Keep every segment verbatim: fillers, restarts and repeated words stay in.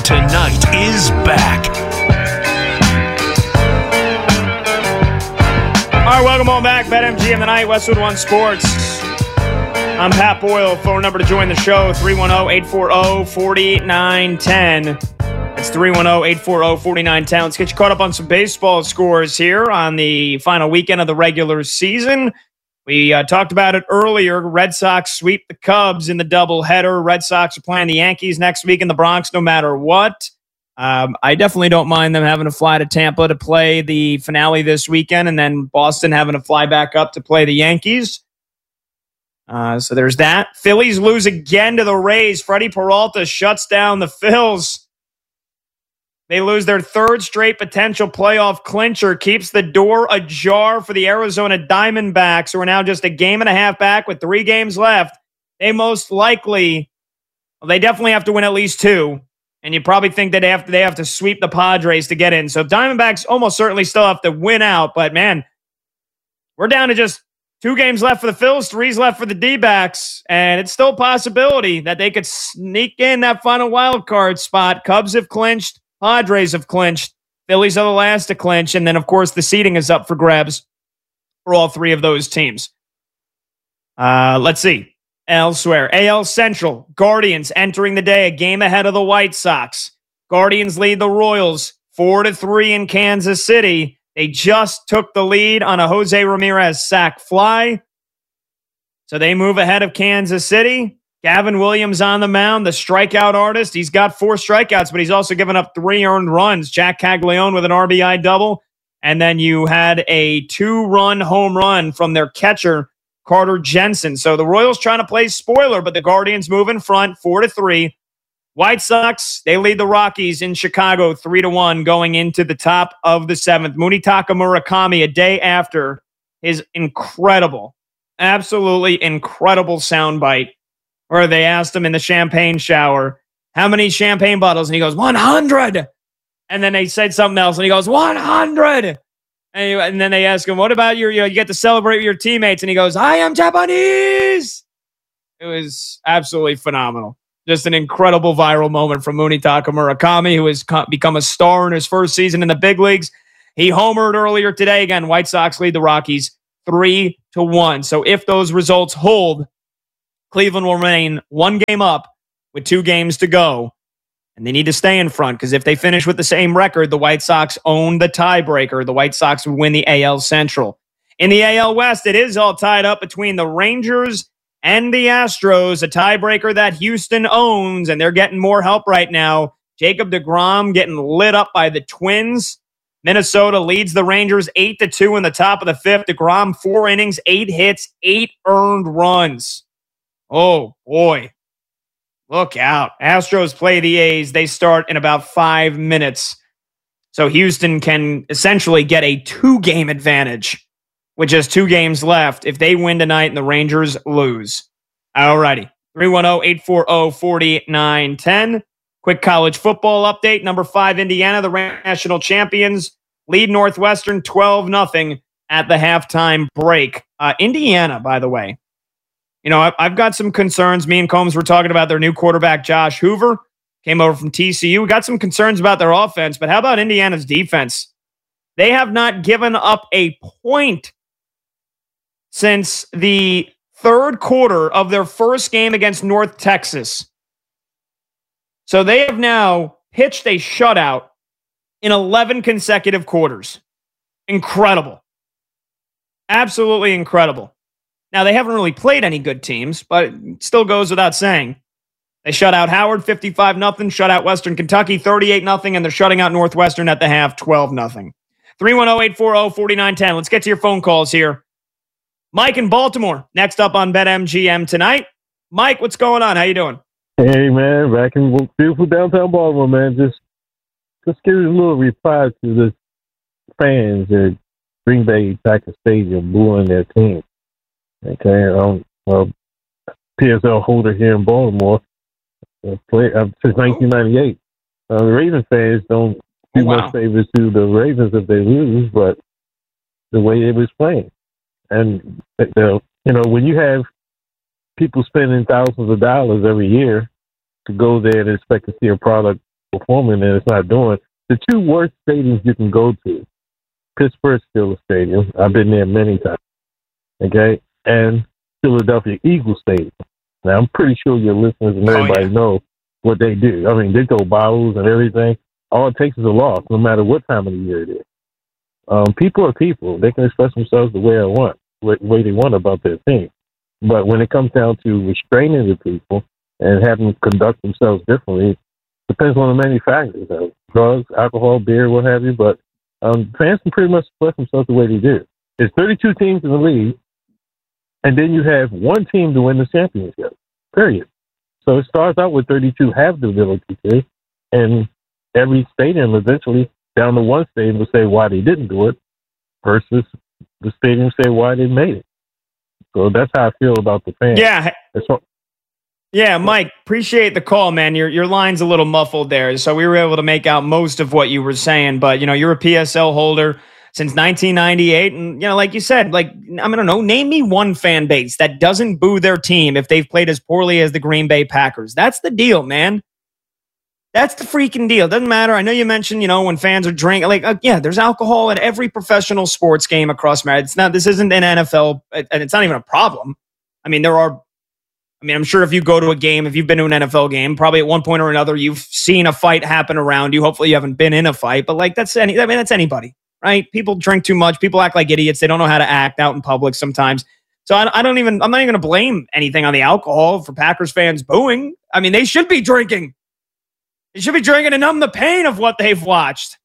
tonight is back. All right, welcome on back. BetMGM tonight, Westwood One Sports. I'm Pat Boyle. Phone number to join the show, three one zero, eight four zero, four nine one zero. That's three one zero, eight four zero, four nine one zero. Let's get you caught up on some baseball scores here on the final weekend of the regular season. We uh, talked about it earlier. Red Sox sweep the Cubs in the doubleheader. Red Sox are playing the Yankees next week in the Bronx no matter what. Um, I definitely don't mind them having to fly to Tampa to play the finale this weekend and then Boston having to fly back up to play the Yankees. Uh, so there's that. Phillies lose again to the Rays. Freddie Peralta shuts down the Phils. They lose their third straight potential playoff clincher, keeps the door ajar for the Arizona Diamondbacks, who are now just a game and a half back with three games left. They most likely, well, they definitely have to win at least two, and you probably think that they have to, they have to sweep the Padres to get in. So Diamondbacks almost certainly still have to win out, but man, we're down to just two games left for the Phils, three's left for the D-backs, and it's still a possibility that they could sneak in that final wild card spot. Cubs have clinched. Padres have clinched. Phillies are the last to clinch. And then, of course, the seeding is up for grabs for all three of those teams. Uh, let's see. Elsewhere, A L Central, Guardians entering the day a game ahead of the White Sox. Guardians lead the Royals four to three in Kansas City. They just took the lead on a Jose Ramirez sac fly. So they move ahead of Kansas City. Gavin Williams on the mound, the strikeout artist. He's got four strikeouts, but he's also given up three earned runs. Jack Caglione with an R B I double. And then you had a two-run home run from their catcher, Carter Jensen. So the Royals trying to play spoiler, but the Guardians move in front, four to three. White Sox, they lead the Rockies in Chicago, three to one, going into the top of the seventh. Munetaka Murakami, a day after his incredible, absolutely incredible soundbite, where they asked him in the champagne shower, how many champagne bottles? And he goes, one hundred. And then they said something else, and he goes, one hundred. And, he, and then they ask him, what about your, you know, you get to celebrate with your teammates? And he goes, I am Japanese. It was absolutely phenomenal. Just an incredible viral moment from Munetaka Murakami, who has co- become a star in his first season in the big leagues. He homered earlier today. Again, White Sox lead the Rockies three to one. So if those results hold, Cleveland will remain one game up with two games to go. And they need to stay in front, because if they finish with the same record, the White Sox own the tiebreaker. The White Sox would win the A L Central. In the A L West, it is all tied up between the Rangers and the Astros, a tiebreaker that Houston owns, and they're getting more help right now. Jacob deGrom getting lit up by the Twins. Minnesota leads the Rangers eight to two in the top of the fifth. deGrom, four innings, eight hits, eight earned runs. Oh, boy. Look out. Astros play the A's. They start in about five minutes. So Houston can essentially get a two-game advantage with just two games left if they win tonight and the Rangers lose. All righty. three one zero, eight four zero, four nine one zero. Quick college football update. Number five, Indiana, the national champions, lead Northwestern twelve nothing at the halftime break. Uh, Indiana, by the way. You know, I've got some concerns. Me and Combs were talking about their new quarterback, Josh Hoover. Came over from T C U. We got some concerns about their offense, but how about Indiana's defense? They have not given up a point since the third quarter of their first game against North Texas. So they have now pitched a shutout in eleven consecutive quarters. Incredible. Absolutely incredible. Now, they haven't really played any good teams, but it still goes without saying. They shut out Howard fifty-five nothing, shut out Western Kentucky thirty-eight nothing, and they're shutting out Northwestern at the half twelve nothing. three one zero, eight four zero, four nine one zero. Let's get to your phone calls here. Mike in Baltimore, next up on BetMGM tonight. Mike, what's going on? How you doing? Hey, man, back in beautiful downtown Baltimore, man. Just, just give us a little reply to the fans at Green Bay Packer Stadium booing their team. Okay, um, well, P S L holder here in Baltimore, uh, play, uh, since nineteen ninety-eight. Uh, the Ravens fans don't do oh, wow. much favors to the Ravens if they lose, but the way it was playing. And, uh, you know, when you have people spending thousands of dollars every year to go there and expect to see a product performing and it's not doing. The two worst stadiums you can go to, Pittsburgh Steelers Stadium. I've been there many times. Okay, and Philadelphia Eagles Stadium. Now I'm pretty sure your listeners and everybody oh, yeah. know what they do. I mean, they throw bottles and everything. All it takes is a loss, no matter what time of the year it is. Um, people are people. They can express themselves the way I want, the way they want about their team. But when it comes down to restraining the people and having them conduct themselves differently, it depends on the many factors, uh, drugs, alcohol, beer, what have you. But um, fans can pretty much express themselves the way they do. There's thirty-two teams in the league, and then you have one team to win the championship, period. So it starts out with thirty-two have the ability to, and every stadium eventually down to one stadium will say why they didn't do it versus the stadium say why they made it. So that's how I feel about the fans. Yeah. What, yeah, Mike, appreciate the call, man. Your your line's a little muffled there, so we were able to make out most of what you were saying. But, you know, you're a P S L holder since nineteen ninety-eight. And, you know, like you said, like, I don't know, name me one fan base that doesn't boo their team if they've played as poorly as the Green Bay Packers. That's the deal, man. That's the freaking deal. Doesn't matter. I know you mentioned, you know, when fans are drinking, like, uh, yeah, there's alcohol at every professional sports game across America. It's not, this isn't an N F L, and it's not even a problem. I mean, there are, I mean, I'm sure if you go to a game, if you've been to an N F L game, probably at one point or another, you've seen a fight happen around you. Hopefully you haven't been in a fight, but like, that's any, I mean, that's anybody, right? People drink too much. People act like idiots. They don't know how to act out in public sometimes. So I, I don't even, I'm not even going to blame anything on the alcohol for Packers fans booing. I mean, they should be drinking. They should be drinking to numb the pain of what they've watched.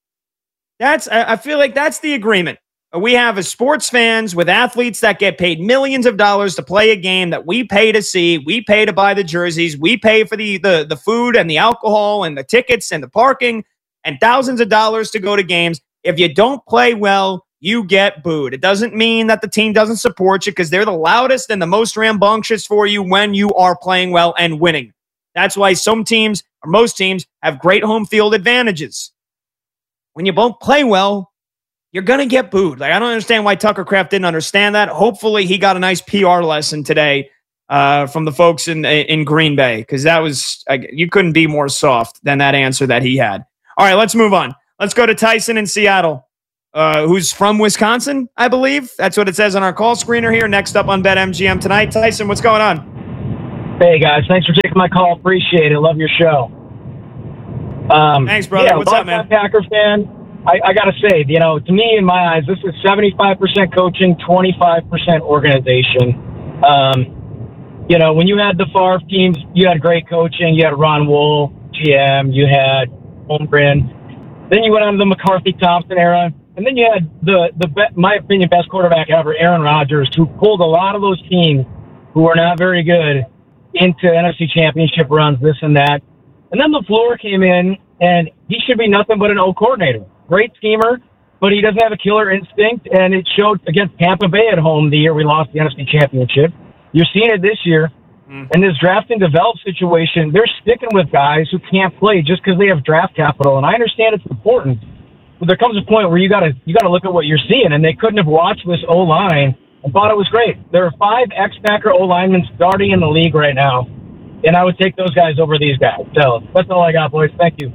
That's, I feel like that's the agreement. We have as sports fans with athletes that get paid millions of dollars to play a game that we pay to see. We pay to buy the jerseys. We pay for the, the, the food and the alcohol and the tickets and the parking and thousands of dollars to go to games. If you don't play well, you get booed. It doesn't mean that the team doesn't support you because they're the loudest and the most rambunctious for you when you are playing well and winning. That's why some teams, or most teams, have great home field advantages. When you don't play well, you're going to get booed. Like, I don't understand why Tucker Kraft didn't understand that. Hopefully he got a nice P R lesson today uh, from the folks in in Green Bay, because that was, uh, you couldn't be more soft than that answer that he had. All right, let's move on. Let's go to Tyson in Seattle, uh, who's from Wisconsin, I believe. That's what it says on our call screener here. Next up on BetMGM tonight. Tyson, what's going on? Hey, guys. Thanks for taking my call. Appreciate it. Love your show. Um, Thanks, brother. Yeah, What's up, man? Packer fan. I, I got to say, you know, to me, in my eyes, this is seventy-five percent coaching, twenty-five percent organization. Um, you know, when you had the Favre teams, you had great coaching. You had Ron Wool, G M. You had Holmgren. Then you went on to the McCarthy-Thompson era. And then you had the, the be- my opinion, best quarterback ever, Aaron Rodgers, who pulled a lot of those teams who were not very good into N F C championship runs, this and that. And then LaFleur came in, and he should be nothing but an O coordinator. Great schemer, but he doesn't have a killer instinct, and it showed against Tampa Bay at home the year we lost the N F C championship. You're seeing it this year. Mm. In this draft and develop situation, they're sticking with guys who can't play just because they have draft capital. And I understand it's important, but there comes a point where you gotta you gotta look at what you're seeing, and they couldn't have watched this O-line and thought it was great. There are five ex-Packer O-linemen starting in the league right now, and I would take those guys over these guys. So that's all I got, boys. Thank you.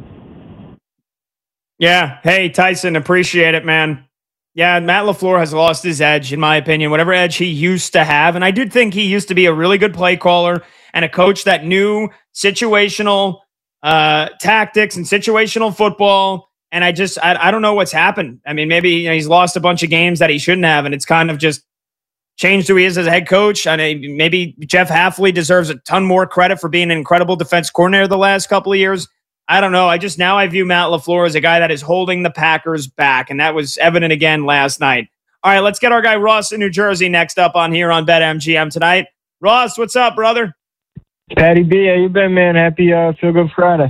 Yeah. Hey, Tyson, appreciate it, man. Yeah, Matt LaFleur has lost his edge, in my opinion, whatever edge he used to have. And I did think he used to be a really good play caller and a coach that knew situational uh, tactics and situational football. And I just, I, I don't know what's happened. I mean, maybe you know, he's lost a bunch of games that he shouldn't have, and it's kind of just changed who he is as a head coach. I mean, maybe Jeff Hafley deserves a ton more credit for being an incredible defense coordinator the last couple of years. I don't know. I just now I view Matt LaFleur as a guy that is holding the Packers back, and that was evident again last night. All right, let's get our guy Ross in New Jersey next up on here on BetMGM tonight. Ross, what's up, brother? Patty B, how you been, man? Happy uh, Feel Good Friday.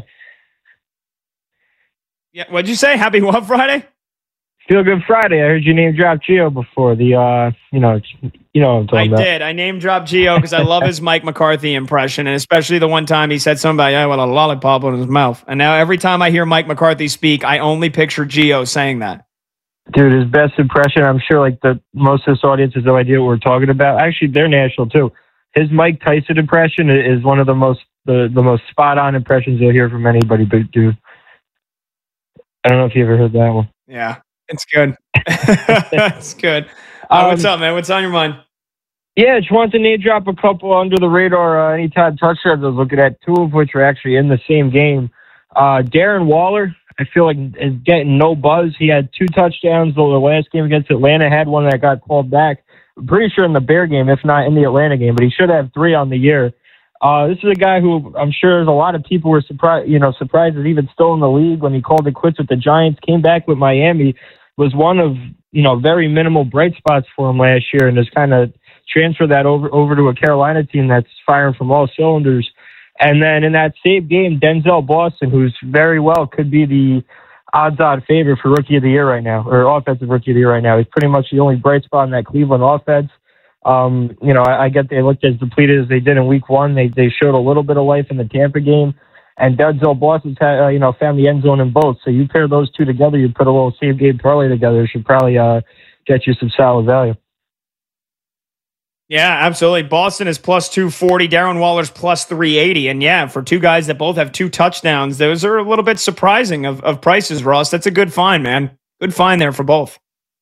Yeah, what'd you say? Happy what Friday? Feel Good Friday. I heard you name drop Gio before the, uh, you know, you know what I'm talking I about. did. I name dropped Gio because I love his Mike McCarthy impression, and especially the one time he said something about, yeah, well, a lollipop in his mouth. And now every time I hear Mike McCarthy speak, I only picture Gio saying that. Dude, his best impression, I'm sure like the most of this audience has no idea what we're talking about. Actually, they're national too. His Mike Tyson impression is one of the most the, the most spot-on impressions you'll hear from anybody but dude. I don't know if you ever heard that one. Yeah, it's good. It's good. Uh, Um, what's up, man? What's on your mind? Yeah, just wanted to name drop a couple under the radar uh, anytime touchdowns I was looking at, two of which were actually in the same game. Uh, Darren Waller, I feel like is getting no buzz. He had two touchdowns. The last game against Atlanta had one that got called back. I'm pretty sure in the Bear game, if not in the Atlanta game, but he should have three on the year. Uh, this is a guy who I'm sure there's a lot of people were surprised, you know, surprised is even still in the league when he called it quits with the Giants, came back with Miami, was one of, you know, very minimal bright spots for him last year, and has kind of transferred that over, over to a Carolina team that's firing from all cylinders. And then in that same game, Denzel Boston, who's very well could be the odds-on favorite for Rookie of the Year right now, or Offensive Rookie of the Year right now. He's pretty much the only bright spot in that Cleveland offense. Um, you know, I, I get they looked as depleted as they did in week one. They they showed a little bit of life in the Tampa game. And Denzel Boston's had, uh, you know, found the end zone in both. So you pair those two together, you put a little same game parlay together, it should probably uh, get you some solid value. Yeah, absolutely. Boston is plus two forty. Darren Waller's plus three eighty. And yeah, for two guys that both have two touchdowns, those are a little bit surprising of, of prices, Ross. That's a good find, man. Good find there for both.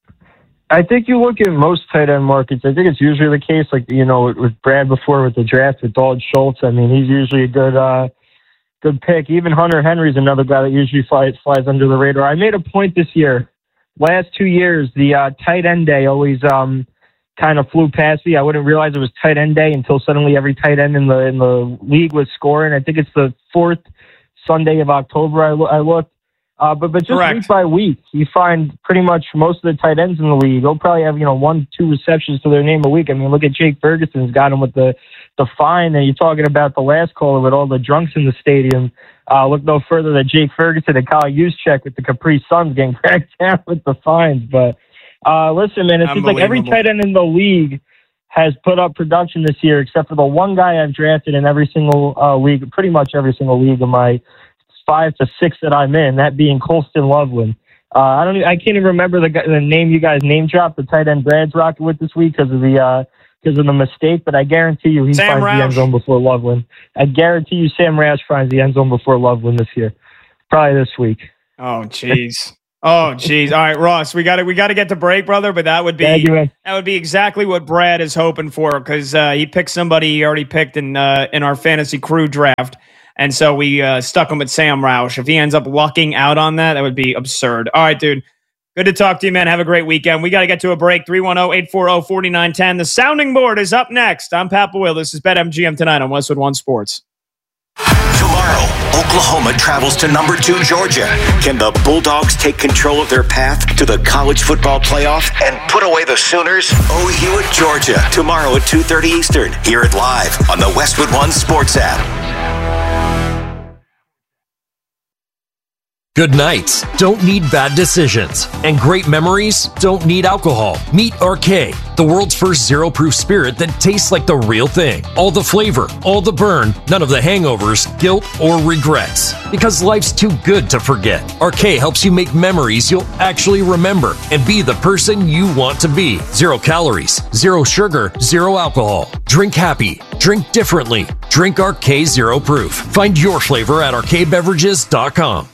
I think you look at most tight end markets, I think it's usually the case, like, you know, with, with Brad before with the draft, with Dalton Schultz. I mean, he's usually a good uh, good pick. Even Hunter Henry's another guy that usually flies, flies under the radar. I made a point this year. Last two years, the uh, tight end day always um, kind of flew past me. I wouldn't realize it was tight end day until suddenly every tight end in the in the league was scoring. I think it's the fourth Sunday of October I, lo- I looked. Uh, but but just Correct. week by week, you find pretty much most of the tight ends in the league. They'll probably have, you know, one, two receptions to their name a week. I mean, look at Jake Ferguson's got him with the, the fine. And you're talking about the last caller with all the drunks in the stadium. Uh, look no further than Jake Ferguson and Kyle Juszczyk with the Capri Suns getting cracked down with the fines. But uh, listen, man, it seems like every tight end in the league has put up production this year, except for the one guy I've drafted in every single uh, league, pretty much every single league of my five to six that I'm in, that being Colston Loveland. Uh, I don't. Even, I can't even remember the, the name you guys name dropped. The tight end Brad's rocking with this week because of the uh, because of the mistake. But I guarantee you, he Sam finds Roush. the end zone before Loveland. I guarantee you, Sam Roush finds the end zone before Loveland this year. Probably this week. Oh, jeez. Oh, jeez. All right, Ross, we got to we got to get to break, brother. But that would be Thank you, man. that would be exactly what Brad is hoping for because uh, he picked somebody he already picked in uh, in our fantasy crew draft. And so we uh, stuck him with Sam Roush. If he ends up lucking out on that, that would be absurd. All right, dude. Good to talk to you, man. Have a great weekend. We got to get to a break. three one zero, eight four zero, four nine one zero. The sounding board is up next. I'm Pat Boyle. This is BetMGM tonight on Westwood One Sports. Tomorrow, Oklahoma travels to number two Georgia. Can the Bulldogs take control of their path to the college football playoff and put away the Sooners? O U at Georgia. Tomorrow at two thirty Eastern. Hear it live on the Westwood One Sports app. Good nights don't need bad decisions, and great memories don't need alcohol. Meet R K, the world's first zero-proof spirit that tastes like the real thing. All the flavor, all the burn, none of the hangovers, guilt, or regrets. Because life's too good to forget. R K helps you make memories you'll actually remember and be the person you want to be. Zero calories, zero sugar, zero alcohol. Drink happy, drink differently. Drink R K Zero Proof. Find your flavor at R K beverages dot com.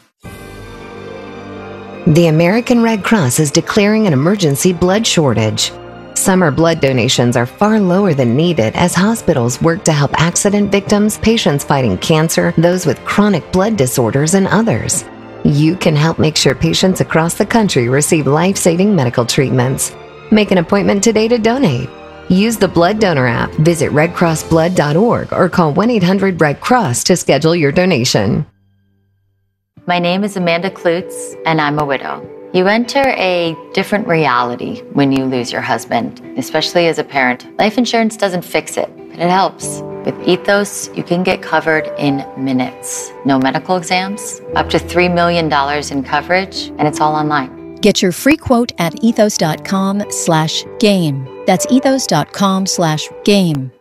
The American Red Cross is declaring an emergency blood shortage. Summer blood donations are far lower than needed as hospitals work to help accident victims, patients fighting cancer, those with chronic blood disorders, and others. You can help make sure patients across the country receive life-saving medical treatments. Make an appointment today to donate. Use the Blood Donor app, visit red cross blood dot org, or call one eight hundred red cross to schedule your donation. My name is Amanda Klutz, and I'm a widow. You enter a different reality when you lose your husband, especially as a parent. Life insurance doesn't fix it, but it helps. With Ethos, you can get covered in minutes. No medical exams, up to three million dollars in coverage, and it's all online. Get your free quote at ethos.com slash game. That's ethos.com slash game.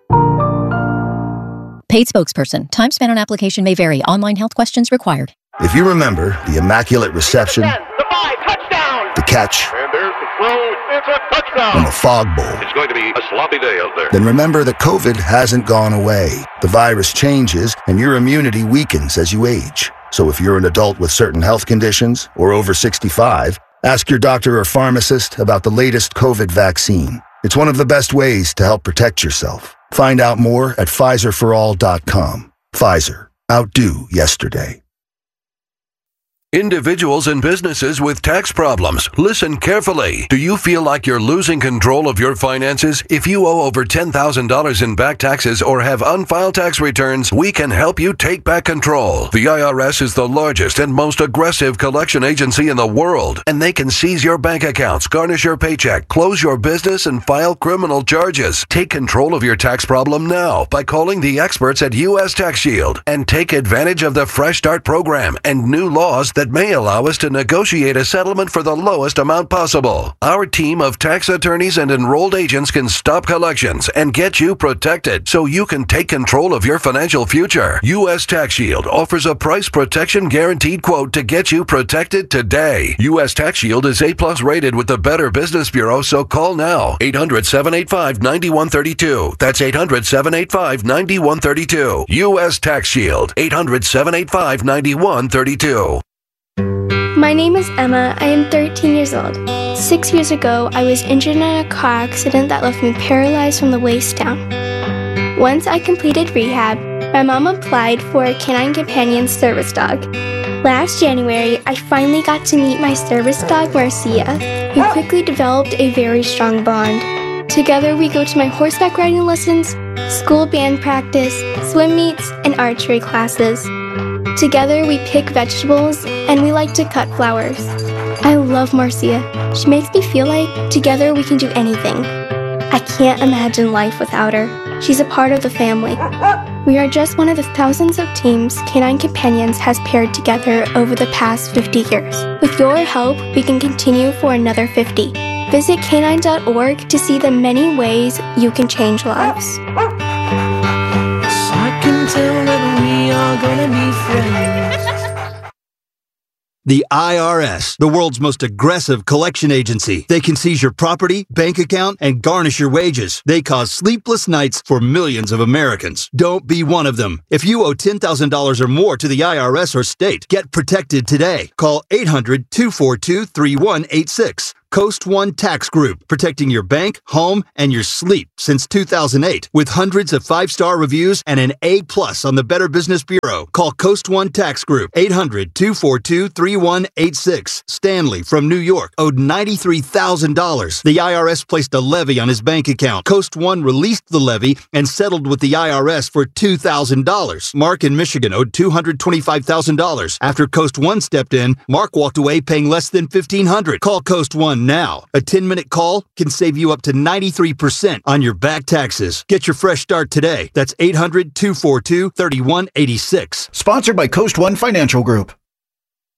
Paid spokesperson. Time spent on application may vary. Online health questions required. If you remember the immaculate reception, the five, touchdown, the catch, and there's the throw. It's a Touchdown! And the fog bowl. It's going to be a sloppy day out there. Then remember that COVID hasn't gone away. The virus changes, and your immunity weakens as you age. So if you're an adult with certain health conditions or over sixty-five, ask your doctor or pharmacist about the latest COVID vaccine. It's one of the best ways to help protect yourself. Find out more at Pfizer for all dot com. Pfizer. Outdo yesterday. Individuals and businesses with tax problems, listen carefully. Do you feel like you're losing control of your finances? If you owe over ten thousand dollars in back taxes or have unfiled tax returns, we can help you take back control. The I R S is the largest and most aggressive collection agency in the world, and they can seize your bank accounts, garnish your paycheck, close your business, and file criminal charges. Take control of your tax problem now by calling the experts at U S Tax Shield and take advantage of the Fresh Start program and new laws that that may allow us to negotiate a settlement for the lowest amount possible. Our team of tax attorneys and enrolled agents can stop collections and get you protected so you can take control of your financial future. U S Tax Shield offers a price protection guaranteed quote to get you protected today. U S Tax Shield is A plus rated with the Better Business Bureau, so call now. eight hundred, seven eight five, nine one three two. That's eight hundred, seven eight five, nine one three two. U S Tax Shield. eight hundred, seven eight five, nine one three two. My name is Emma. I am thirteen years old. Six years ago, I was injured in a car accident that left me paralyzed from the waist down. Once I completed rehab, my mom applied for a Canine Companion service dog. Last January, I finally got to meet my service dog, Marcia. We quickly developed a very strong bond. Together, we go to my horseback riding lessons, school band practice, swim meets, and archery classes. Together, we pick vegetables, and we like to cut flowers. I love Marcia. She makes me feel like together we can do anything. I can't imagine life without her. She's a part of the family. We are just one of the thousands of teams Canine Companions has paired together over the past fifty years. With your help, we can continue for another fifty. Visit canine dot org to see the many ways you can change lives. I can tell that we are gonna be friends. The I R S, the world's most aggressive collection agency. They can seize your property, bank account, and garnish your wages. They cause sleepless nights for millions of Americans. Don't be one of them. If you owe ten thousand dollars or more to the I R S or state, get protected today. Call eight hundred, two four two, three one eight six. Coast One Tax Group, protecting your bank, home, and your sleep since two thousand eight. With hundreds of five-star reviews and an A plus on the Better Business Bureau. Call Coast One Tax Group, eight hundred, two four two, three one eight six. Stanley from New York owed ninety-three thousand dollars. The I R S placed a levy on his bank account. Coast One released the levy and settled with the I R S for two thousand dollars. Mark in Michigan owed two hundred twenty-five thousand dollars. After Coast One stepped in, Mark walked away paying less than fifteen hundred dollars. Call Coast One now. A ten-minute call can save you up to ninety-three percent on your back taxes. Get your fresh start today. That's eight hundred, two four two, three one eight six. Sponsored by Coast One Financial Group.